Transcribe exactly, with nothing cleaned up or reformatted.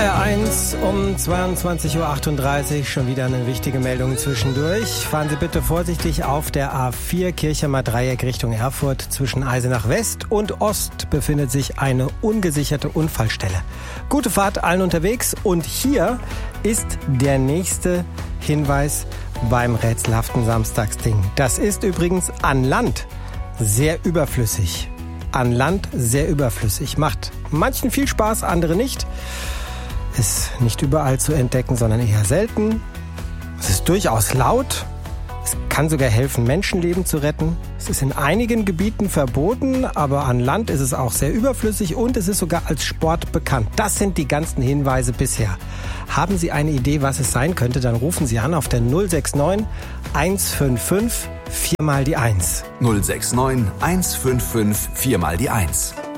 eins um zweiundzwanzig Uhr achtunddreißig, schon wieder eine wichtige Meldung zwischendurch. Fahren Sie bitte vorsichtig auf der A vier Kirchheimer Dreieck Richtung Erfurt. Zwischen Eisenach West und Ost befindet sich eine ungesicherte Unfallstelle. Gute Fahrt allen unterwegs, und hier ist der nächste Hinweis beim rätselhaften Samstagsding. Das ist übrigens an Land sehr überflüssig. An Land sehr überflüssig. Macht manchen viel Spaß, andere nicht. Ist nicht überall zu entdecken, sondern eher selten. Es ist durchaus laut. Es kann sogar helfen, Menschenleben zu retten. Es ist in einigen Gebieten verboten, aber an Land ist es auch sehr überflüssig und es ist sogar als Sport bekannt. Das sind die ganzen Hinweise bisher. Haben Sie eine Idee, was es sein könnte, dann rufen Sie an auf der null sechs neun eins fünf fünf vier mal die eins. null sechs neun eins fünf fünf vier mal die eins.